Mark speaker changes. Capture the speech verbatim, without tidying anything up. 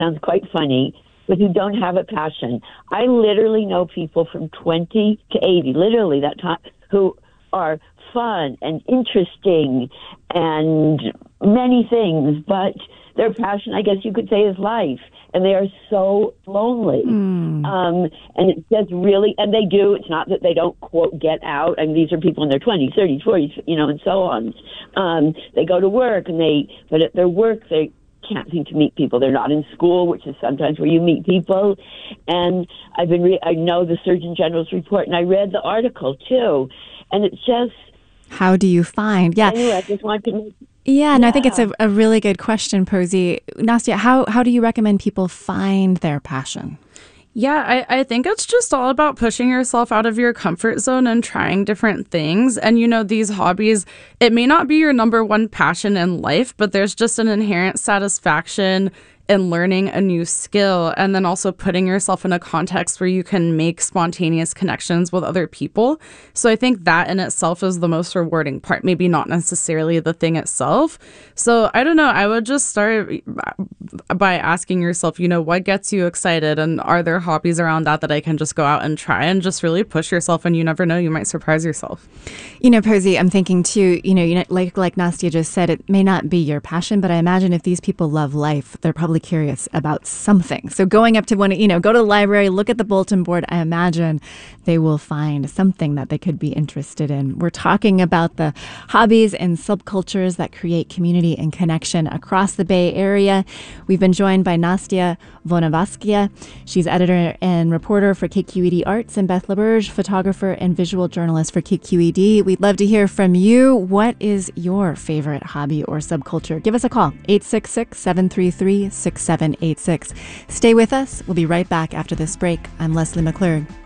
Speaker 1: sounds quite funny, but who don't have a passion. I literally know people from twenty to eighty, literally that time, who are fun and interesting and many things, but their passion, I guess you could say, is life. And they are so lonely. Mm. Um, and it's just really, and they do, it's not that they don't, quote, get out. I mean, these are people in their twenties, thirties, forties, you know, and so on. Um, they go to work, and they, but at their work, they can't seem to meet people. They're not in school, which is sometimes where you meet people. And I've been, re- I know the Surgeon General's report, and I read the article, too. And it's just...
Speaker 2: How do you find? Yeah.
Speaker 1: Anyway, I just want to make...
Speaker 2: Yeah, and yeah. I think it's a, a really good question, Posey. Nastya, how, how do you recommend people find their passion?
Speaker 3: Yeah, I, I think it's just all about pushing yourself out of your comfort zone and trying different things. And, you know, these hobbies, it may not be your number one passion in life, but there's just an inherent satisfaction in learning a new skill, and then also putting yourself in a context where you can make spontaneous connections with other people. So I think that in itself is the most rewarding part, maybe not necessarily the thing itself. So I don't know, I would just start by asking yourself, you know, what gets you excited, and are there hobbies around that that I can just go out and try, and just really push yourself, and you never know, you might surprise yourself.
Speaker 2: You know, Posey, I'm thinking too, you know, you know, like like Nastya just said, it may not be your passion, but I imagine if these people love life, they're probably curious about something. So going up to one, you know, go to the library, look at the bulletin board, I imagine they will find something that they could be interested in. We're talking about the hobbies and subcultures that create community and connection across the Bay Area. We've been joined by Nastya Vonavskaya. She's editor and reporter for K Q E D Arts, and Beth LaBerge, photographer and visual journalist for K Q E D. We'd love to hear from you. What is your favorite hobby or subculture? Give us a call, eight six six, seven three three, six seven eight six. Stay with us. We'll be right back after this break. I'm Leslie McClure.